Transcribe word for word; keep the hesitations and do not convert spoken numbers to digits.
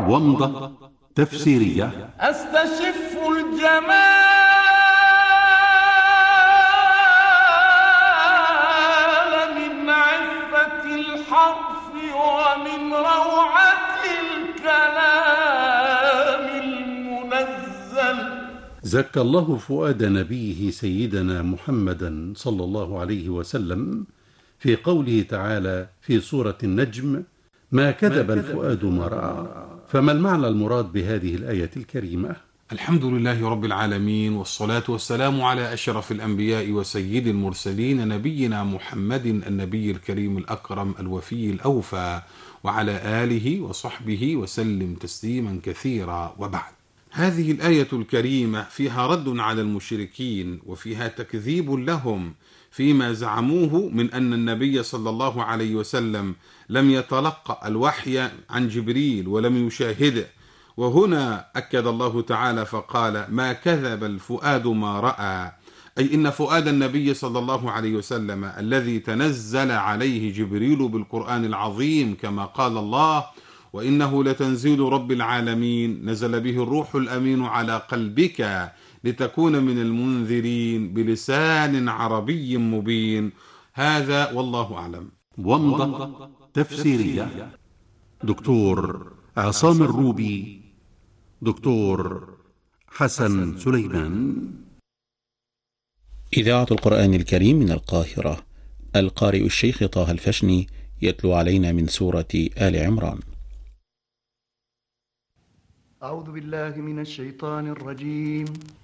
ومضة تفسيرية. أستشف الجمال من عفة الحرف ومن روعة الكلام المنزل. زكى الله فؤاد نبيه سيدنا محمدا صلى الله عليه وسلم في قوله تعالى في سورة النجم: ما كذب الفؤاد ما رأى. فما المعنى المراد بهذه الآية الكريمة؟ الحمد لله رب العالمين، والصلاة والسلام على أشرف الأنبياء وسيد المرسلين، نبينا محمد النبي الكريم الأكرم الوفي الأوفى، وعلى آله وصحبه وسلم تسليما كثيرا. وبعد، هذه الآية الكريمة فيها رد على المشركين، وفيها تكذيب لهم فيما زعموه من أن النبي صلى الله عليه وسلم لم يتلقى الوحي عن جبريل ولم يشاهده. وهنا أكد الله تعالى فقال: ما كذب الفؤاد ما رأى، أي إن فؤاد النبي صلى الله عليه وسلم الذي تنزل عليه جبريل بالقرآن العظيم كما قال الله: وإنه لتنزيل رب العالمين نزل به الروح الأمين على قلبك لتكون من المنذرين بلسان عربي مبين. هذا والله أعلم. ومضة تفسيرية. دكتور عصام الروبي، دكتور حسن سليمان. إذاعة القرآن الكريم من القاهرة، القارئ الشيخ طه الفشني يتلو علينا من سورة آل عمران. أعوذ بالله من الشيطان الرجيم.